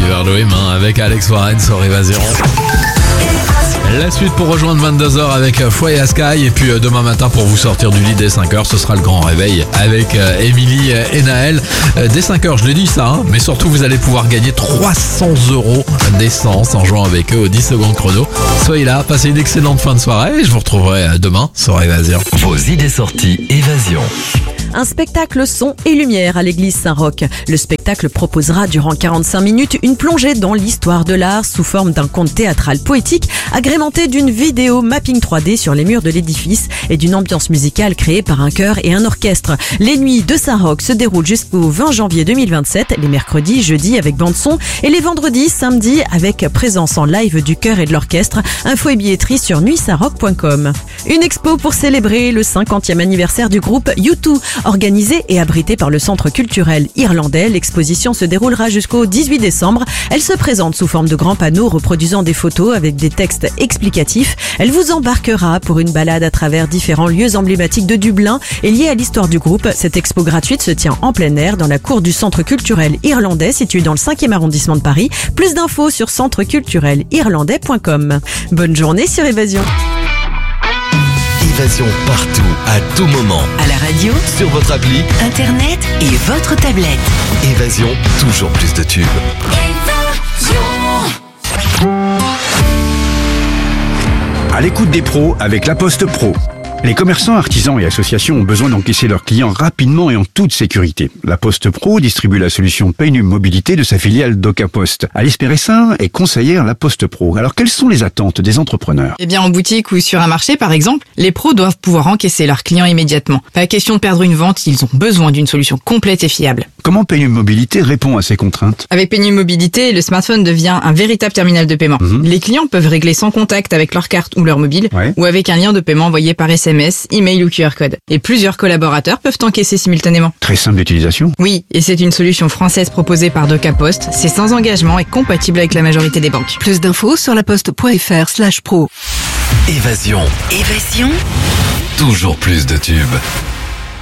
Oliver Louis avec Alex Warren sur Évasion. La suite pour rejoindre 22h avec Foyer Sky. Et puis demain matin pour vous sortir du lit dès 5h, ce sera le grand réveil avec Émilie et Naël. Dès 5h, je l'ai dit ça, mais surtout vous allez pouvoir gagner 300 € d'essence en jouant avec eux au 10 secondes chrono. Soyez là, passez une excellente fin de soirée et je vous retrouverai demain sur Évasion. Vos idées sorties Évasion. Un spectacle son et lumière à l'église Saint-Roch. Le spectacle proposera durant 45 minutes une plongée dans l'histoire de l'art sous forme d'un conte théâtral poétique agrémenté d'une vidéo mapping 3D sur les murs de l'édifice et d'une ambiance musicale créée par un chœur et un orchestre. Les nuits de Saint-Roch se déroulent jusqu'au 20 janvier 2027, les mercredis, jeudis avec bande-son et les vendredis, samedis avec présence en live du chœur et de l'orchestre. Info et billetterie sur nuitsaintroch.com. Une expo pour célébrer le 50e anniversaire du groupe U2. Organisée et abritée par le Centre culturel irlandais, l'exposition se déroulera jusqu'au 18 décembre. Elle se présente sous forme de grands panneaux reproduisant des photos avec des textes explicatifs. Elle vous embarquera pour une balade à travers différents lieux emblématiques de Dublin et liés à l'histoire du groupe. Cette expo gratuite se tient en plein air dans la cour du Centre culturel irlandais situé dans le 5e arrondissement de Paris. Plus d'infos sur centreculturelirlandais.com. Bonne journée sur Évasion. Évasion partout, à tout moment. À la radio, Sur votre appli, internet et votre tablette. Évasion, toujours plus de tubes. À l'écoute des pros avec La Poste Pro. Les commerçants, artisans et associations ont besoin d'encaisser leurs clients rapidement et en toute sécurité. La Poste Pro distribue la solution Paynum Mobilité de sa filiale DocaPost. Alice Péressin est conseillère La Poste Pro. Alors, quelles sont les attentes des entrepreneurs? Eh bien, en boutique ou sur un marché, par exemple, les pros doivent pouvoir encaisser leurs clients immédiatement. Pas question de perdre une vente, ils ont besoin d'une solution complète et fiable. Comment Paynum Mobilité répond à ces contraintes? Avec Paynum Mobilité, le smartphone devient un véritable terminal de paiement. Les clients peuvent régler sans contact avec leur carte ou leur mobile, ou avec un lien de paiement envoyé par SMS, email ou QR code. Et plusieurs collaborateurs peuvent encaisser simultanément. Très simple d'utilisation. Oui, et c'est une solution française proposée par DocaPost. C'est sans engagement et compatible avec la majorité des banques. Plus d'infos sur laposte.fr/pro. Évasion, Évasion, toujours plus de tubes.